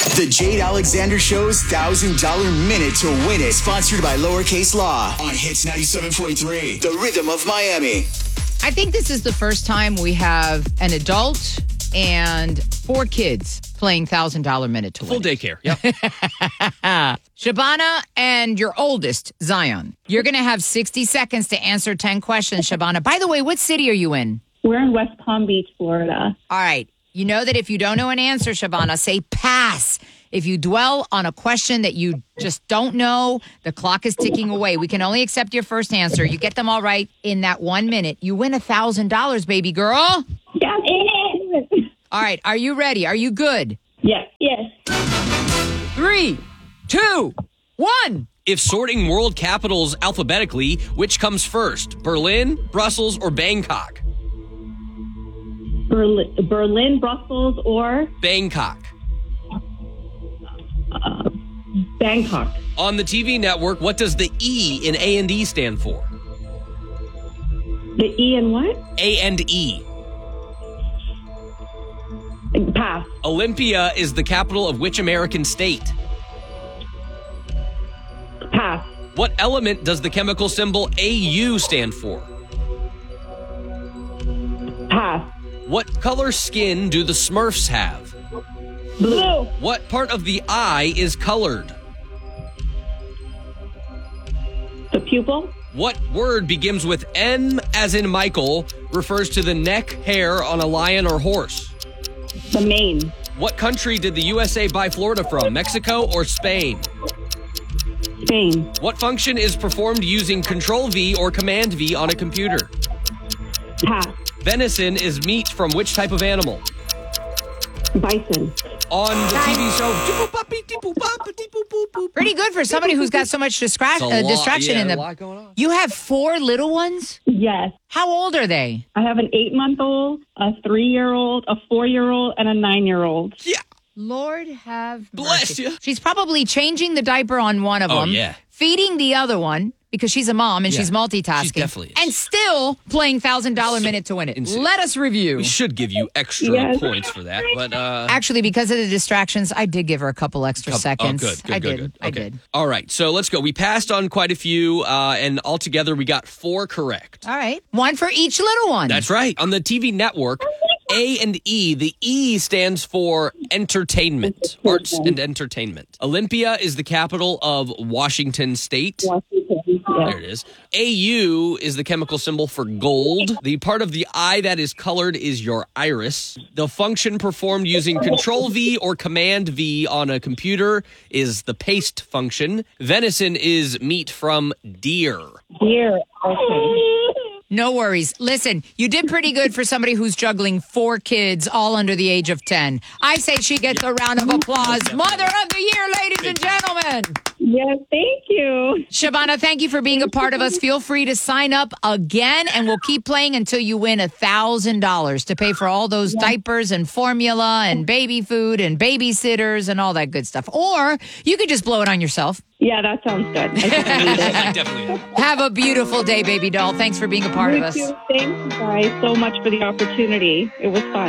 The Jade Alexander Show's $1,000 Minute to Win It. Sponsored by Lowercase Law on Hits 97.3. The Rhythm of Miami. I think this is the first time we have an adult and 4 kids playing $1,000 Minute to Win Full daycare. Yep. Shabana and your oldest, Zion. You're going to have 60 seconds to answer 10 questions, Shabana. By the way, what city are you in? We're in West Palm Beach, Florida. All right. You know that if you don't know an answer, Shabana, say pass. If you dwell on a question that you just don't know, the clock is ticking away. We can only accept your first answer. You get them all right in that 1 minute. You win $1,000, baby girl. Yes. All right. Are you ready? Are you good? Yes. Yes. 3, 2, 1. If sorting world capitals alphabetically, which comes first? Berlin, Brussels, or Bangkok? Berlin, Brussels, or Bangkok. Bangkok. On the TV network, what does the E in A&E stand for? The E and what? A&E. Pass. Olympia is the capital of which American state? Pass. What element does the chemical symbol AU stand for? Pass. What color skin do the Smurfs have? Blue. What part of the eye is colored? The pupil. What word begins with M as in Michael, refers to the neck hair on a lion or horse? The mane. What country did the USA buy Florida from, Mexico or Spain? Spain. What function is performed using Control-V or Command-V on a computer? Pass. Venison is meat from which type of animal? Bison. On the TV show. Pretty good for somebody who's got so much distraction in a them. lot going on. You have 4 little ones? Yes. How old are they? I have an 8-month-old, a 3-year-old, a 4-year-old, and a 9-year-old. Yeah. Lord have Bless mercy. you. She's probably changing the diaper on one of them. Yeah. Feeding the other one because she's a mom and she's multitasking. She definitely is. And still playing $1,000 Minute to Win It. Insane. Let us review. We should give you extra Yes. points for that, but Actually, because of the distractions, I did give her a couple extra seconds. Oh, good. I Okay. did. All right, so let's go. We passed on quite a few, and altogether we got 4 correct. All right. One for each little one. That's right. On the TV network, A&E, the E stands for entertainment, arts and entertainment. Olympia is the capital of Washington State. Washington. Yes. There it is. AU is the chemical symbol for gold. The part of the eye that is colored is your iris. The function performed using Control-V or Command-V on a computer is the paste function. Venison is meat from deer. Dear. Okay. No worries. Listen, you did pretty good for somebody who's juggling 4 kids all under the age of 10. I say she gets a round of applause. Mother of the Year, ladies and gentlemen. Yes, thank you. Shabana, thank you for being a part of us. Feel free to sign up again, and we'll keep playing until you win $1,000 to pay for all those diapers and formula and baby food and babysitters and all that good stuff. Or you could just blow it on yourself. Yeah, that sounds good. I think I need it. Definitely. Have a beautiful day, baby doll. Thanks for being a part of us. Thank you guys so much for the opportunity. It was fun.